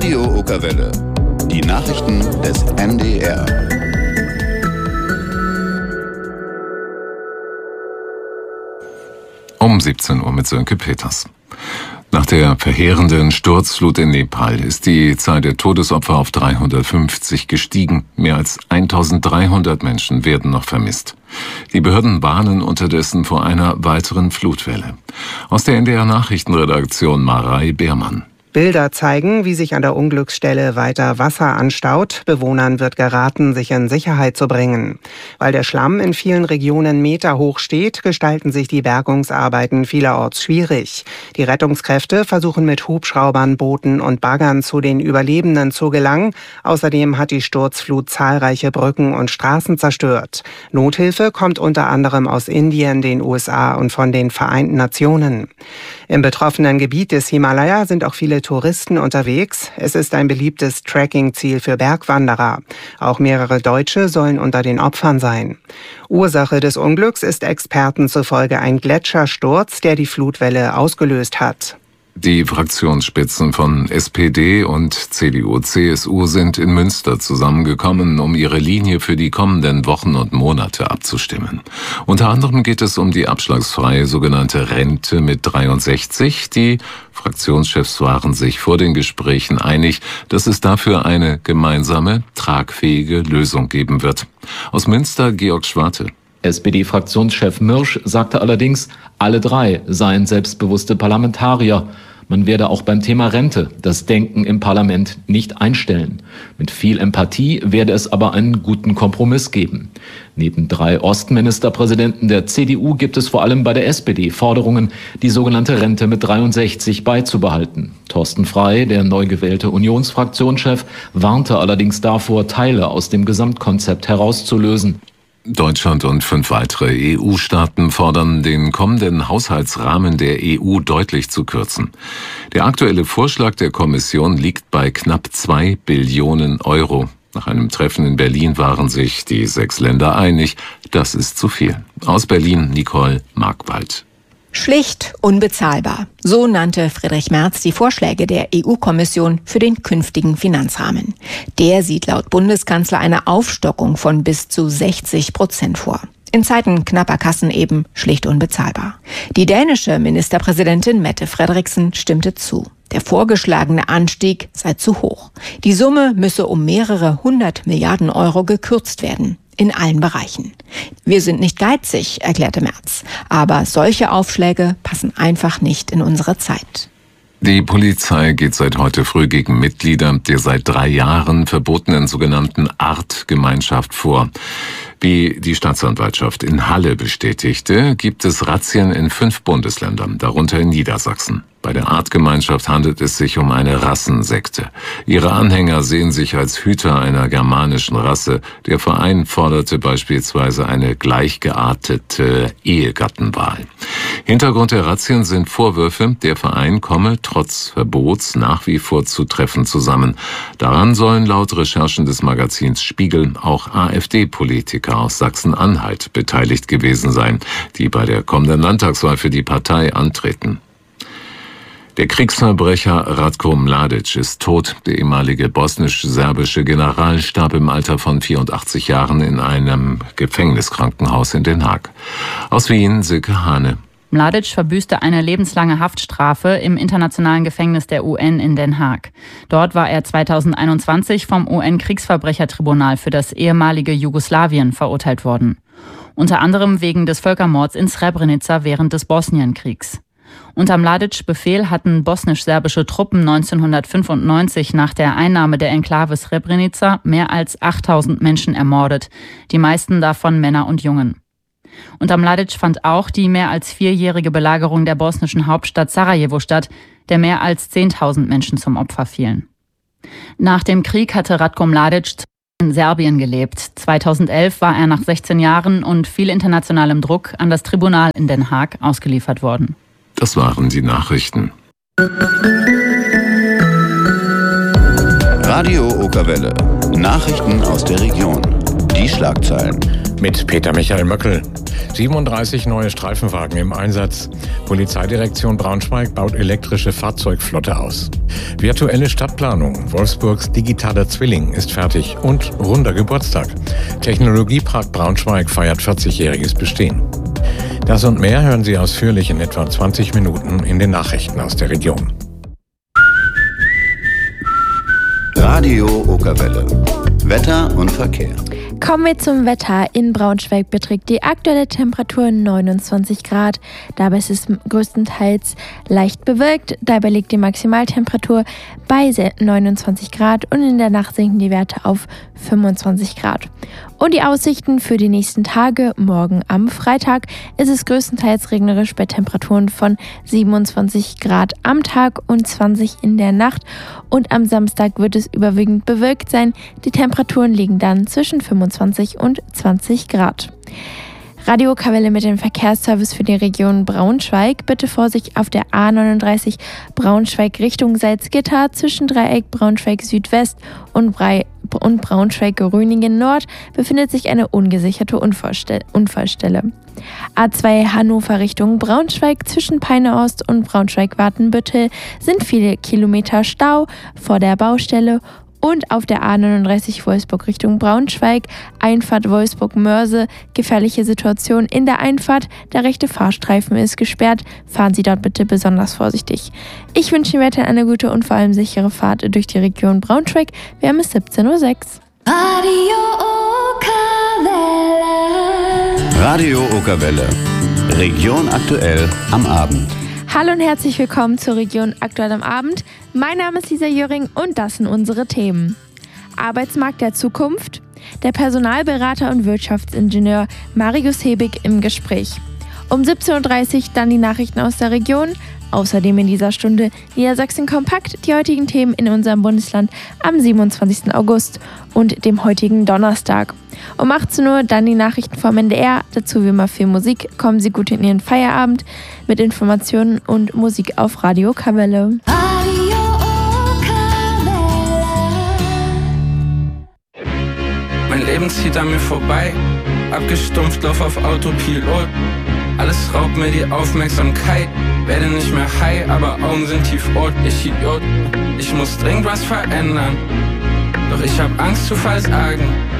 Radio Okerwelle. Die Nachrichten des NDR. Um 17 Uhr mit Sönke Peters. Nach der verheerenden Sturzflut in Nepal ist die Zahl der Todesopfer auf 350 gestiegen. Mehr als 1300 Menschen werden noch vermisst. Die Behörden warnen unterdessen vor einer weiteren Flutwelle. Aus der NDR-Nachrichtenredaktion Marei Beermann. Bilder zeigen, wie sich an der Unglücksstelle weiter Wasser anstaut. Bewohnern wird geraten, sich in Sicherheit zu bringen. Weil der Schlamm in vielen Regionen meterhoch steht, gestalten sich die Bergungsarbeiten vielerorts schwierig. Die Rettungskräfte versuchen mit Hubschraubern, Booten und Baggern zu den Überlebenden zu gelangen. Außerdem hat die Sturzflut zahlreiche Brücken und Straßen zerstört. Nothilfe kommt unter anderem aus Indien, den USA und von den Vereinten Nationen. Im betroffenen Gebiet des Himalaya sind auch viele Touristen unterwegs. Es ist ein beliebtes Trekkingziel für Bergwanderer. Auch mehrere Deutsche sollen unter den Opfern sein. Ursache des Unglücks ist Experten zufolge ein Gletschersturz, der die Flutwelle ausgelöst hat. Die Fraktionsspitzen von SPD und CDU-CSU sind in Münster zusammengekommen, um ihre Linie für die kommenden Wochen und Monate abzustimmen. Unter anderem geht es um die abschlagsfreie sogenannte Rente mit 63. Die Fraktionschefs waren sich vor den Gesprächen einig, dass es dafür eine gemeinsame, tragfähige Lösung geben wird. Aus Münster Georg Schwarte. SPD-Fraktionschef Mirsch sagte allerdings, alle drei seien selbstbewusste Parlamentarier. Man werde auch beim Thema Rente das Denken im Parlament nicht einstellen. Mit viel Empathie werde es aber einen guten Kompromiss geben. Neben 3 Ostministerpräsidenten der CDU gibt es vor allem bei der SPD Forderungen, die sogenannte Rente mit 63 beizubehalten. Thorsten Frey, der neu gewählte Unionsfraktionschef, warnte allerdings davor, Teile aus dem Gesamtkonzept herauszulösen. Deutschland und 5 weitere EU-Staaten fordern, den kommenden Haushaltsrahmen der EU deutlich zu kürzen. Der aktuelle Vorschlag der Kommission liegt bei knapp 2 Billionen Euro. Nach einem Treffen in Berlin waren sich die 6 Länder einig, das ist zu viel. Aus Berlin Nicole Markwald. Schlicht unbezahlbar. So nannte Friedrich Merz die Vorschläge der EU-Kommission für den künftigen Finanzrahmen. Der sieht laut Bundeskanzler eine Aufstockung von bis zu 60% vor. In Zeiten knapper Kassen eben schlicht unbezahlbar. Die dänische Ministerpräsidentin Mette Frederiksen stimmte zu. Der vorgeschlagene Anstieg sei zu hoch. Die Summe müsse um mehrere 100 Milliarden Euro gekürzt werden. In allen Bereichen. Wir sind nicht geizig, erklärte Merz. Aber solche Aufschläge passen einfach nicht in unsere Zeit. Die Polizei geht seit heute früh gegen Mitglieder der seit 3 Jahren verbotenen sogenannten Artgemeinschaft vor. Wie die Staatsanwaltschaft in Halle bestätigte, gibt es Razzien in 5 Bundesländern, darunter in Niedersachsen. Bei der Artgemeinschaft handelt es sich um eine Rassensekte. Ihre Anhänger sehen sich als Hüter einer germanischen Rasse. Der Verein forderte beispielsweise eine gleichgeartete Ehegattenwahl. Hintergrund der Razzien sind Vorwürfe, der Verein komme trotz Verbots nach wie vor zu Treffen zusammen. Daran sollen laut Recherchen des Magazins Spiegel auch AfD-Politiker aus Sachsen-Anhalt beteiligt gewesen sein, die bei der kommenden Landtagswahl für die Partei antreten. Der Kriegsverbrecher Ratko Mladic ist tot. Der ehemalige bosnisch-serbische General starb im Alter von 84 Jahren in einem Gefängniskrankenhaus in Den Haag. Aus Wien Silke Hane. Mladic verbüßte eine lebenslange Haftstrafe im internationalen Gefängnis der UN in Den Haag. Dort war er 2021 vom UN-Kriegsverbrechertribunal für das ehemalige Jugoslawien verurteilt worden. Unter anderem wegen des Völkermords in Srebrenica während des Bosnienkriegs. Unter Mladics Befehl hatten bosnisch-serbische Truppen 1995 nach der Einnahme der Enklave Srebrenica mehr als 8000 Menschen ermordet, die meisten davon Männer und Jungen. Unter Mladic fand auch die mehr als 4-jährige Belagerung der bosnischen Hauptstadt Sarajevo statt, der mehr als 10.000 Menschen zum Opfer fielen. Nach dem Krieg hatte Ratko Mladic in Serbien gelebt. 2011 war er nach 16 Jahren und viel internationalem Druck an das Tribunal in Den Haag ausgeliefert worden. Das waren die Nachrichten. Radio Okerwelle. Nachrichten aus der Region. Die Schlagzeilen. Mit Peter Michael Möckel. 37 neue Streifenwagen im Einsatz. Polizeidirektion Braunschweig baut elektrische Fahrzeugflotte aus. Virtuelle Stadtplanung. Wolfsburgs digitaler Zwilling ist fertig. Und runder Geburtstag. Technologiepark Braunschweig feiert 40-jähriges Bestehen. Das und mehr hören Sie ausführlich in etwa 20 Minuten in den Nachrichten aus der Region. Radio Okerwelle. Wetter und Verkehr. Kommen wir zum Wetter. In Braunschweig beträgt die aktuelle Temperatur 29 Grad. Dabei ist es größtenteils leicht bewölkt. Dabei liegt die Maximaltemperatur bei 29 Grad und in der Nacht sinken die Werte auf 25 Grad. Und die Aussichten für die nächsten Tage: Morgen am Freitag ist es größtenteils regnerisch bei Temperaturen von 27 Grad am Tag und 20 in der Nacht. Und am Samstag wird es überwiegend bewölkt sein. Die Temperaturen liegen dann zwischen 25 und 20 Grad. Radio Okerwelle mit dem Verkehrsservice für die Region Braunschweig. Bitte Vorsicht auf der A39 Braunschweig Richtung Salzgitter zwischen Dreieck Braunschweig Südwest und Braunschweig-Röningen Nord befindet sich eine ungesicherte Unfallstelle. A2 Hannover Richtung Braunschweig zwischen Peine Ost und Braunschweig-Watenbüttel sind viele Kilometer Stau vor der Baustelle. Und auf der A39 Wolfsburg Richtung Braunschweig, Einfahrt Wolfsburg-Mörse, gefährliche Situation in der Einfahrt. Der rechte Fahrstreifen ist gesperrt. Fahren Sie dort bitte besonders vorsichtig. Ich wünsche Ihnen weiterhin eine gute und vor allem sichere Fahrt durch die Region Braunschweig. Wir haben es 17:06 Uhr. Radio Okerwelle. Radio Okerwelle. Region aktuell am Abend. Hallo und herzlich willkommen zur Region aktuell am Abend. Mein Name ist Lisa Jöring und das sind unsere Themen. Arbeitsmarkt der Zukunft. Der Personalberater und Wirtschaftsingenieur Marius Hebig im Gespräch. Um 17:30 Uhr dann die Nachrichten aus der Region. Außerdem in dieser Stunde Niedersachsen kompakt, die heutigen Themen in unserem Bundesland am 27. August und dem heutigen Donnerstag. Um 18 Uhr dann die Nachrichten vom NDR, dazu wie immer viel Musik. Kommen Sie gut in Ihren Feierabend mit Informationen und Musik auf Radio Okerwelle. Mein Leben zieht an mir vorbei, abgestumpft, lauf auf Autopilot. Alles raubt mir die Aufmerksamkeit, werde nicht mehr high, aber Augen sind tiefrot. Ich Idiot, ich muss dringend was verändern, doch ich hab Angst zu versagen.